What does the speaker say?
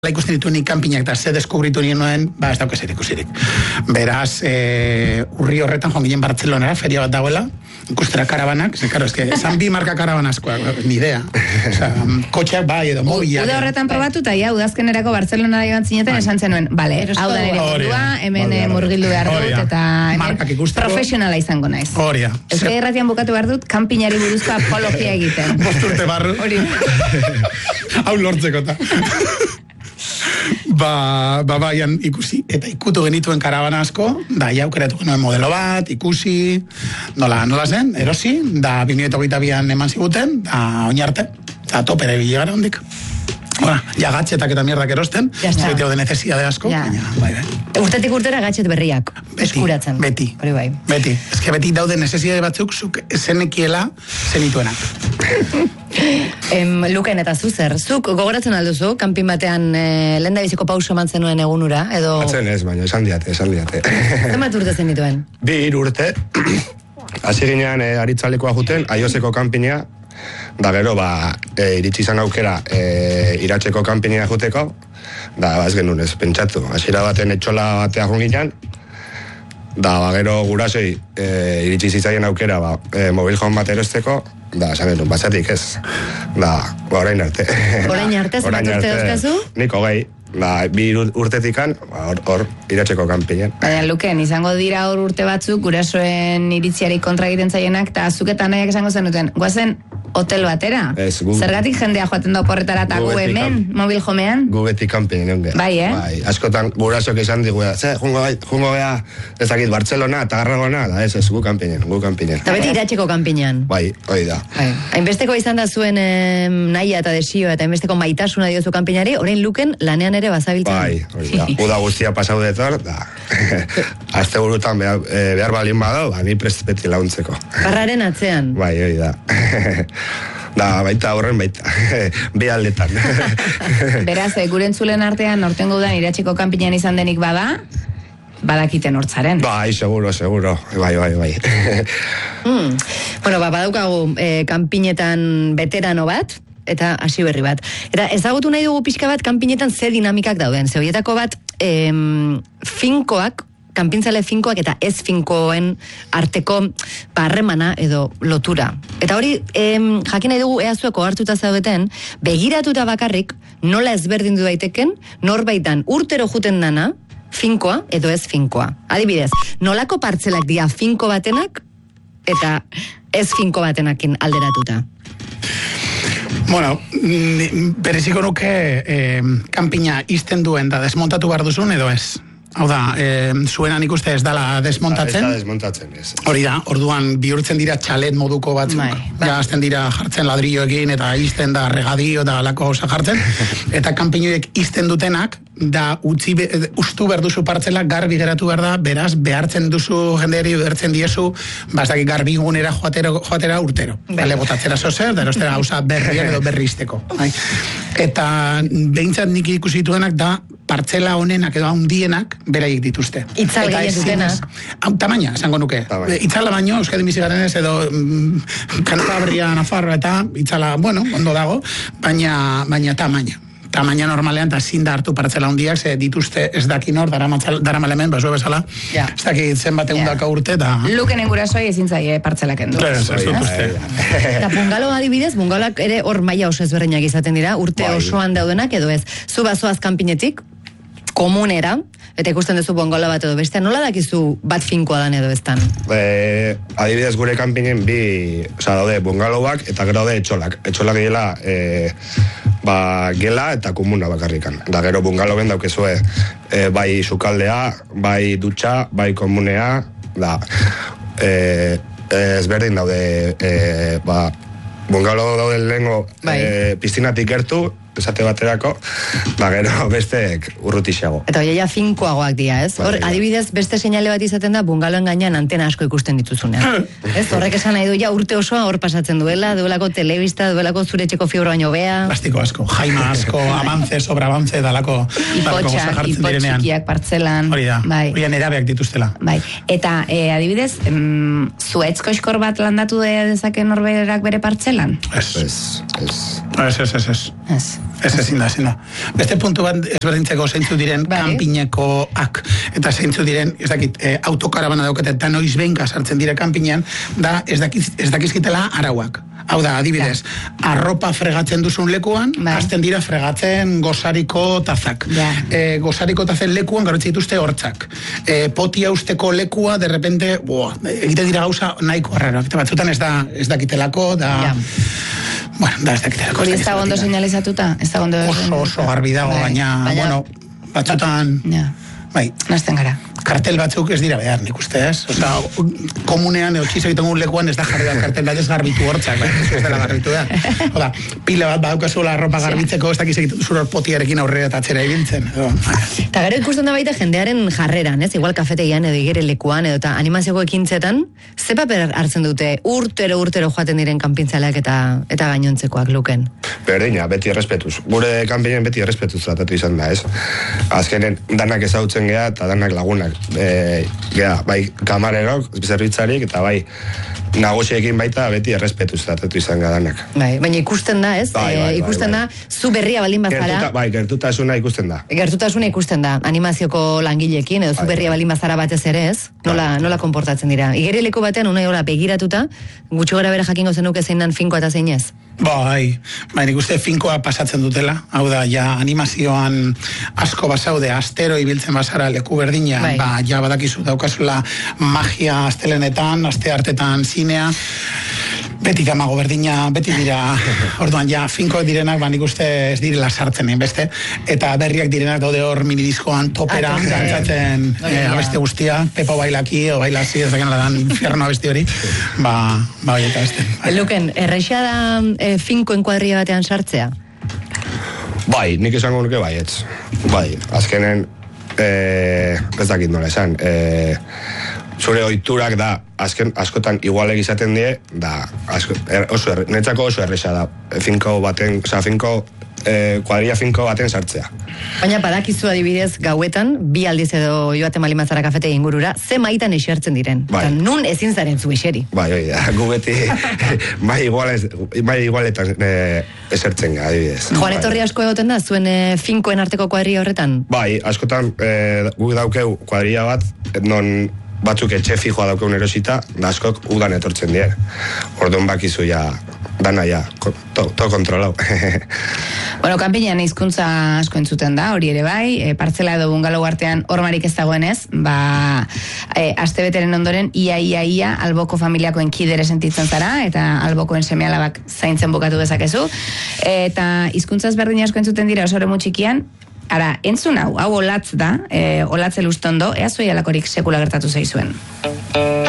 ikusten ditu nik kanpinak eta ze deskubritu nien ez dauk ezer ikusirik. Beraz, urri horretan joan ginen Bartzelonara, feria bat dagoela, ikustera karabanak, esan bi marka karabanazkoak, ni idea. Kotxeak bai edo mobilak. Uda horretan probatu eta udazkenerako Bartzelonara joan zineten esan zenuen, bale, hau da nire mundua, hemen murgildu behar dut, eta profesionala izango naiz. Horia. Euskadi Irratian bukatu behar dut, kanpinari buruzko apologia egiten. 5 urte barru. Hau lortzeko ta. Baian ikusi, eta ikutu genituen karabana asko, da aukeratu genuen modelo bat, ikusi, nola zen, erosi, da 2022an eman ziguten, da oinarte, eta topere bilegara hondik. Ja gatxetak eta mierdak erosten, zaiteo de necesidade asko, baina, Urtetik urtera gatxet berriak, eskuratzen. Beti. Eske beti daude necesidade batzuk, zuk zenekiela zenituenak. Luken eta zuzer, zuk gogoratzen alduzu, kanpin batean lehendabiziko pauso eman zenuen egunura, edo... Atzen ez, baina, esan diate. Zenbat urte zenituen? 2 urte, hasi ginean aritzalekoa juten, Aiozeko kanpinea, da gero, iritsi izan aukera Iratzeko kanpinea juteko, da, ez genuen ez, pentsatu, hasiera baten etxola batea jonginan, da, gero gurasoi iritsi zitzaien aukera, mobil home bat erosteko, da, esan genuen, basatik ez, da, orain arte. Orain arte, zenbat urte dauzkazu? Nik 20. 2 urtetikan, hor, Iratzeko kanpinen. Baina, Luken, izango dira hor urte batzuk, gurasoen iritziari kontra egiten zaienak, eta azuketan nahiak esango zenuten, guazen hotel batera? Zergatik jendea joaten da oporretara eta gu hemen, mobil homean? Gu beti kanpinen, Bai, askotan gurasok esan digu, jungo gea, ezakit, Bartzelona eta Garragona, da ez, gu kanpinen. Eta beti Iratzeko kanpinean. Bai, hori da. Hainbesteko izan da zuen nahia eta desioa, eta hainbesteko maitasuna diozu kanpinari, orain Luken lanean ere bazabiltzen. Bai, hori da. Uda guztia pasau detor, da, azte burutan behar balin badau, ni prest beti launtzeko. Karraren atzean. Bai, hori da. Da, baita horren baita. Bi aldetan. Beraz, gure entzulen artean, nortengo udan Iratzeko kanpinean izan denik badakiten hortzaren. Bai, seguro. Bai. Bueno, badaukagu kanpinetan veterano bat, eta hasi berri bat. Eta ezagutu nahi dugu pixka bat kanpinetan ze dinamikak dauden. Ze horietako bat, finkoak, kanpintzale finkoak eta ez finkoen arteko harremana edo lotura. Eta hori, jakin nahi dugu eazueko hartuta zaudeten, begiratuta bakarrik nola ezberdindu daiteken, norbaitan urtero juten dana, finkoa edo ez finkoa. Adibidez, nolako partzelak dira finko batenak eta ez finko batenakin alderatuta? Bueno, bereziko nuke kanpina izten duen da desmontatu behar duzun edo ez? Hau da, zuenan ikuste ez dala desmontatzen? Ez da desmontatzen, ez. Hori da, orduan bihurtzen dira txalet moduko batzuk. Ja, azten dira jartzen ladrilloekin eta izten da regadio eta alako osa jartzen. Eta kanpinoiek izten dutenak, da ustu behar duzu partzela, garbi geratu behar da, beraz, behartzen duzu jendeari, behartzen diezu, bazaki garbi gunera joatera urtero. Bale, botatzera zozer, da erostera hauza berriak edo berrizteko. Eta behintzat nik ikusituenak da, partzela honenak edo handienak beraiek dituzte. Itzal gehien dutenak. Tamaina, esango nuke. Itzala baino, Euskadi bizigarenez edo Kantabria, Nafarroa eta itzala, bueno, ondo dago, baina tamaina. Tamaina normalean, eta zin da hartu partzela handiak, ze dituzte ez dakin hor, daramalemen, basue bezala, ez dakit zenbat egundaka urte, eta... Lukenen gurasoi ezin zaie partzelak endu. Eta bungalo adibidez, bungaloak ere hor maila oso ezberdinak izaten dira, urte osoan daudenak edo ez. Zu bazoaz kanpinetik, komunera, eta ikusten duzu bungalo bat edo bestea, nola dakizu bat finkoa dan edo eztan? Adibidez gure kanpinen daude bungalowak eta gero daude etxolak. Etxolak gela gela eta komuna bakarrikan. Da gero bungalowen daukezue bai sukaldea, bai dutxa, bai komunea, da ezberdin daude bungalow daude lehengo piztinatik gertu, esate baterako, gero bestek urrutixago. Eta hori ja finkoagoak dira, ez? Hor, adibidez, beste seinale bat izaten da, bungaloen gainean antena asko ikusten dituzunean. Ez, horrek esan nahi du, ja urte osoa hor pasatzen duelako telebista, duelako zure txeko fibro baino bea. Plastiko asko, jaima asko, avance, sobravance, dalako ipotx txikiak partzelan. Hori da, hori nerabeak dituztela. Bai, eta adibidez, zuetzko eskor bat landatu dezake norberak bere partzelan? Ez. Ez ezin da. Beste puntu bat ezberdintzeko zeintzu diren kanpinekoak, eta zeintzu diren, ez dakit, autokarabana daukete, eta noiz behinka sartzen dire kanpinean, da ez dakizkitela arauak. Hau da, adibidez, arropa fregatzen duzun lekuan, hasten dira fregatzen gozariko tazak. Gozariko tazen lekuan garotze dituzte hortzak. Potia usteko lekua, de repente, egite dira gauza nahiko arraroak. Eta batzutan ez dakitelako, da... Bueno, da ez dakitelako. Hori ez da ondo señalizatuta? Oso garbi dago, baina, bueno, batzutan... Bai. Nazten gara. Kartel batzuk ez dira behar, nik uste, ez? Osa, komunean, txizo egiten lekuan ez da jarri da kartel bat ez garbitu hortzak, ez dela garbitu behar. Oda, pile bat badaukazuela arropa garbitzeko, ez dakiz egiten zure potiarekin aurrera eta atzera ibiltzen. Eta gero ikusten da baita jendearen jarreran, ez? Igual kafetegian edo igere lekuan edo eta animazioko ekintzetan, ze paper hartzen dute urtero joaten diren kanpintzaleak eta gainontzekoak luken? Berdina, beti errespetuz. Gure kanpinen beti errespetuz tratatu izan da, ez? Azkenen, danak ezautzen geha eta danak lagunak. Bai kamarerok, zerbitzarik, eta bai nagosiekin baita beti errespetuz tratatu izan gadanak. Bai, baina ikusten da, ez? Ikusten da, zu berria baldin bazara... Gertutasuna ikusten da. Gertutasuna ikusten da, animazioko langilekin, edo zu berria baldin bazara batez ere, ez? Nola konportatzen dira. Igerileko batean, unai hola begiratuta, gutxo gara bera jakingo zenuke zein dan finkoa eta zein ez? Bai, nik uste finkoa pasatzen dutela, hau da, ja animazioan asko basaude, astero ibiltzen basara leku berdinean, ja badakizu daukazula magia astelenetan, aste hartetan zinea, beti gamago berdina, beti dira, orduan ja finkoak direnak, nik uste ez direla sartzen beste, eta berriak direnak daude hor minidiskoan topera, dantzatzen abeste guztia, Pepo bailaki, o bailazi, ez daken ladan infierno abesti hori, bai eta beste. Luken, erraixa da finkoen kuadria batean sartzea? Bai, nik esango nuke baietz. Bai, azkenen, ez dakit nola esan, zure oiturak da, askotan igualek izaten die, da, netzako oso erresa da, finko kuadria finko baten sartzea. Baina badakizu adibidez gauetan, bi aldiz edo joaten malimazara kafete ingurura, ze maitan esertzen diren. Eta nun ezin zaren zu eseri. Bai, gu beti, bai igualetan esertzen ga, adibidez. Joan etorri asko egoten da, zuen finkoen arteko kuadria horretan? Bai, askotan gu daukeu kuadria bat, non batzuk etxe fijoa daukeun erosita, da askok udan etortzen die. Orduan bakizu ja, dana ja, to kontrolau. Bueno, kanpinean hizkuntza asko entzuten da, hori ere bai, partzela edo bungalow artean hormarik ez dagoenez, astebeteren ondoren ia alboko familiakoen kidere sentitzen zara, eta albokoen seme-alabak zaintzen bukatu dezakezu, eta hizkuntza ezberdin asko entzuten dira oso eremu txikian. Ara, entzun hau olatz da, olatze lustondo, ea zuei alakorik sekula gertatu zaizuen.